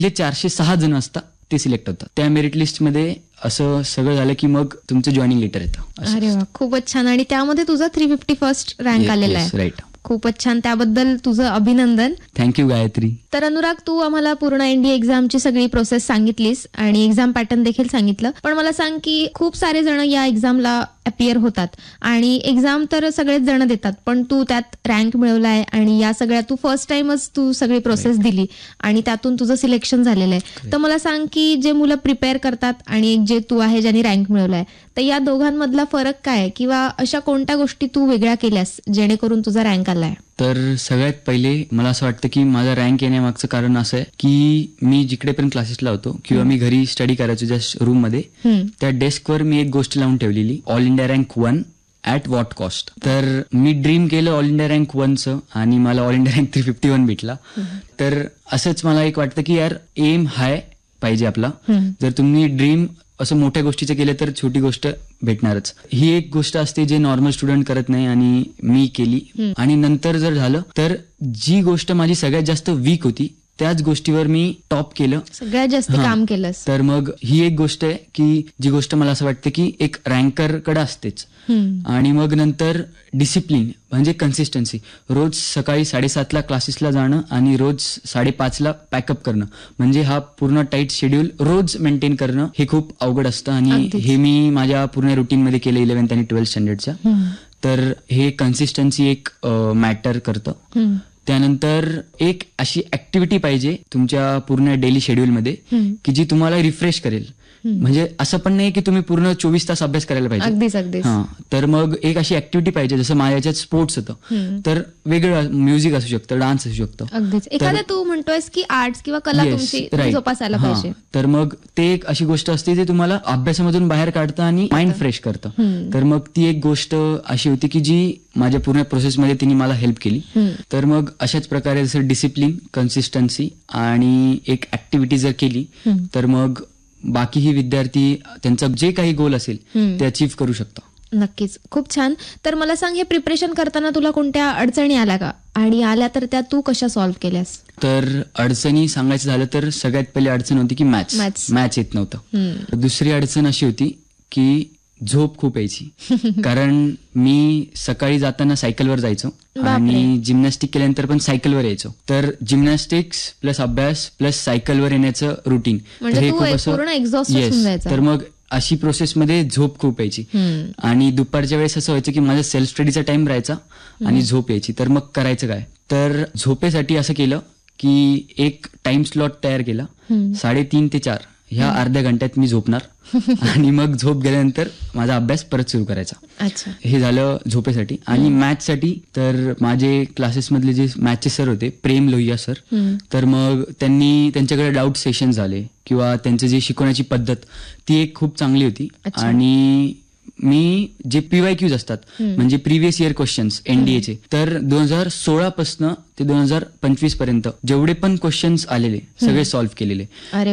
जे 406 जण असतात ते सिलेक्ट होतात. त्या मेरिट लिस्टमध्ये असं सगळं झालं की मग तुमचं जॉईनिंग लेटर येतं. अरे वा, खूपच छान. आणि त्यामध्ये तुझा 351st रँक आलेला आहे. राईट. खूपच छान, त्याबद्दल तुझं अभिनंदन. थँक्यू गायत्री. तर अनुराग, तू आम्हाला पूर्ण एनडीए एक्झामची सगळी प्रोसेस सांगितलीस आणि एक्झाम पॅटर्न देखील सांगितलं. पण मला सांग की खूप सारे जण या एक्झामला अपियर होतात आणि एक्झाम तर सगळेच जण देतात, पण तू त्यात रँक मिळवलाय आणि या सगळ्या तू फर्स्ट टाइमच तू सगळी प्रोसेस दिली आणि त्यातून तुझं सिलेक्शन झालेलं आहे. तर मला सांग की जे मुलं प्रिपेअर करतात आणि एक जे तू आहे ज्यांनी रँक मिळवलाय, तर या दोघांमधला फरक काय आहे किंवा अशा कोणत्या गोष्टी तू वेगळ्या केल्यास जेणेकरून तुझा रँक आलाय? तर सगळ्यात पहिले मला असं वाटतं की माझा रँक येण्यामागचं कारण असं आहे की मी जिकडे पण क्लासेसला होतो किंवा मी घरी स्टडी करायचो ज्या रूम मध्ये, त्या डेस्कवर मी एक गोष्ट लावून ठेवलेली, all India rank 1 at what cost. तर मी ड्रीम केलं ऑल इंडिया रँक 1चं आणि मला ऑल इंडिया रँक 351 भेटला. तर असंच मला एक वाटतं की यार एम हाय पाहिजे आपला. जर तुम्ही ड्रीम असं मोठ्या गोष्टीचं केलं तर छोटी गोष्ट भेटणारच. ही एक गोष्ट असते जे नॉर्मल स्टुडंट करत नाही आणि मी केली. आणि नंतर जर झालं तर जी गोष्ट माझी सगळ्यात जास्त वीक होती त्याच गोष्टीवर मी टॉप केलं, सगळ्यात जास्त काम केलंस. तर मग ही एक गोष्ट आहे की जी गोष्ट मला असं वाटतं की एक रँकरकडे असतेच. आणि मग नंतर डिसिप्लिन म्हणजे कन्सिस्टन्सी. रोज सकाळी 7:30ला क्लासेसला जाणं आणि रोज 5:30ला पॅकअप करणं, म्हणजे हा पूर्ण टाईट शेड्यूल रोज मेंटेन करणं हे खूप अवघड असतं. आणि हे मी माझ्या पूर्ण रुटीनमध्ये केलं 11th आणि 12th स्टँडर्डच्या. तर हे कन्सिस्टन्सी एक मॅटर करतं. त्यानंतर एक अशी ऍक्टिव्हिटी पाहिजे तुमच्या पूर्ण डेली शेड्यूलमध्ये की जी तुम्हाला रिफ्रेश करेल. म्हणजे असं पण नाही की तुम्ही पूर्ण 24 तास अभ्यास करायला पाहिजे. अगदीच अगदीच. तर मग एक अशी ऍक्टिव्हिटी पाहिजे, जसं माझ्या याच्यात स्पोर्ट्स होतं तर वेगळं म्युझिक असू शकतं, डान्स असू शकतं. अगदीच. एखाद्या तू म्हणतोयस की आर्ट्स किंवा कला तुमची जोपासायला पाहिजे. तर मग ते एक अशी गोष्ट असते जे तुम्हाला अभ्यासामधून बाहेर काढतं आणि माइंड फ्रेश करतं. तर मग ती एक गोष्ट अशी होती की जी माझ्या पूर्ण प्रोसेसमध्ये तिने मला हेल्प केली. तर मग अशाच प्रकारे जसं डिसिप्लिन, कन्सिस्टन्सी आणि एक ऍक्टिव्हिटी जर केली तर मग बाकीही विद्यार्थी त्यांचा जे काही गोल असेल ते अचीव्ह करू शकतो. नक्कीच, खूप छान. तर मला सांग, हे प्रिपरेशन करताना तुला कोणत्या अडचणी आल्या का, आणि आल्या तर त्या तू कशा सॉल्व्ह केल्यास? तर अडचणी सांगायचं झालं तर सगळ्यात पहिली अडचण होती की मॅथ्स येत नव्हतं. दुसरी अडचण अशी होती की झोप खूप यायची, कारण मी सकाळी जाताना सायकलवर जायचो आणि जिम्नॅस्टिक केल्यानंतर पण सायकलवर यायचो. तर जिम्नॅस्टिक्स प्लस अभ्यास प्लस सायकलवर येण्याचं रुटीन, हे खूप असं. तर मग अशी प्रोसेसमध्ये झोप खूप यायची. आणि दुपारच्या वेळेस असं व्हायचं की माझा सेल्फ स्टडीचा टाइम राहायचा आणि झोप यायची. तर मग करायचं काय, तर झोपेसाठी असं केलं की एक टाइम स्लॉट तयार केला, 3:30 ते 4 ह्या अर्ध्या घंट्यात मी झोपणार आणि मग झोप गेल्यानंतर माझा अभ्यास परत सुरू करायचा. हे झालं झोपेसाठी. आणि मॅथ्ससाठी तर माझे क्लासेसमधले जे मॅथ्सचे सर होते, प्रेम लोहिया सर, तर मग त्यांच्याकडे डाऊट सेशन झाले किंवा त्यांचं जे शिकवण्याची पद्धत ती एक खूप चांगली होती. आणि मी जे PYQs असतात म्हणजे प्रिव्हियस इयर क्वेश्चन्स एनडीएचे, तर 2016 पासून ते 2025 पर्यंत जेवढे पण क्वेश्चन्स आलेले सगळे सॉल्व्ह केलेले.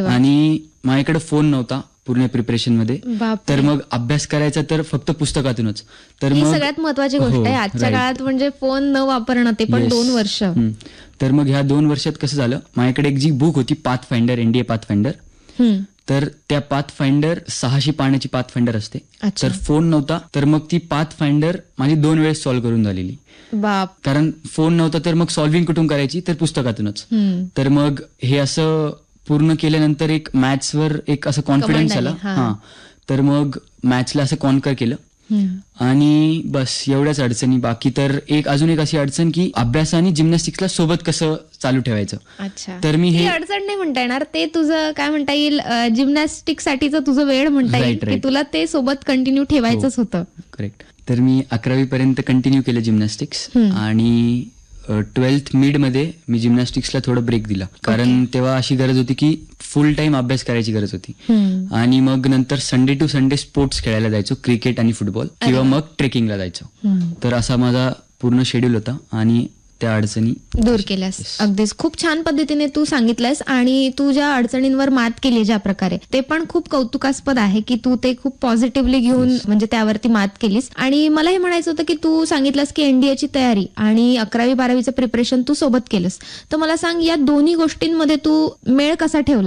आणि माझ्याकडे फोन नव्हता पूर्ण प्रिपरेशन मध्ये, तर मग अभ्यास करायचा तर फक्त पुस्तकातूनच. तर मग सगळ्यात महत्वाची गोष्ट आहे आजच्या काळात, म्हणजे फोन न वापरणं, ते पण 2 वर्ष. तर मग ह्या 2 वर्षात कसं झालं, माझ्याकडे एक जी बुक होती पाथफाइंडर, एनडीए पाथफाइंडर, तर त्या पाथफाइंडर 600 पानाची पाथफाइंडर असते. तर फोन नव्हता तर मग ती पाथफाइंडर माझी 2 वेळेस सॉल्व्ह करून झालेली. कारण फोन नव्हता तर मग सॉल्व्हिंग कुठून करायची, तर पुस्तकातूनच. तर मग हे असं पूर्ण केल्यानंतर एक मॅथ्सवर एक असं कॉन्फिडन्स आला. तर मग मॅथ्सला असं कॉन्कर केलं आणि बस एवढ्याच अडचणी. बाकी तर अजून एक अशी अडचण की अभ्यास आणि जिम्नॅस्टिक्सला सोबत कसं चालू ठेवायचं. तर मी हे अडचण नाही म्हणता येणार, ते तुझं काय म्हणता येईल, जिम्नॅस्टिक साठीचं तुझं वेळ म्हणता येईल की तुला ते सोबत कंटिन्यू ठेवायचंच होतं. करेक्ट. तर मी 11वी पर्यंत कंटिन्यू केलं जिम्नॅस्टिक्स आणि 12th मिड मध्ये मी जिम्नॅस्टिक्सला थोडं ब्रेक दिला, कारण तेव्हा अशी गरज होती की फुल टाइम अभ्यास करायची गरज होती. आणि मग नंतर संडे टू संडे स्पोर्ट्स खेळायला जायचो, क्रिकेट आणि फुटबॉल, किंवा मग ट्रेकिंगला जायचो. तर असा माझा पूर्ण शेड्यूल होता. आणि त्या अडचणी दूर केल्यास. अगदीच खूप छान पद्धतीने तू सांगितलंयस आणि तू ज्या अडचणींवर मात केली ज्या प्रकारे, ते पण खूप कौतुकास्पद आहे की तू ते खूप पॉझिटिव्हली घेऊन म्हणजे त्यावरती मात केलीस. आणि मला हे म्हणायचं होतं की तू सांगितलंस की एनडीएची तयारी आणि 11वी 12वीचं प्रिपरेशन तू सोबत केलंस, तर मला सांग या दोन्ही गोष्टींमध्ये तू मेळ कसा ठेवला